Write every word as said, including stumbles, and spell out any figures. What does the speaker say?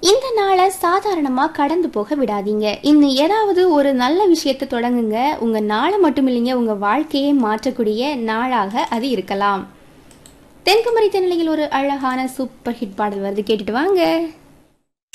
இந்த நாளை சாதாரணமா கடந்து போக விடாதீங்க. இன்னும் ஏதாவது ஒரு நல்ல விஷயத்தை தொடங்குங்க. உங்க நாளை மட்டும் இல்லைங்க, உங்க வாழ்க்கையை மாற்றக்கூடிய நாளாக அது இருக்கலாம். தென்குமரி தென்னிலையில் ஒரு அழகான சூப்பர் ஹிட் பாடல் வருது, கேட்டுட்டு வாங்க.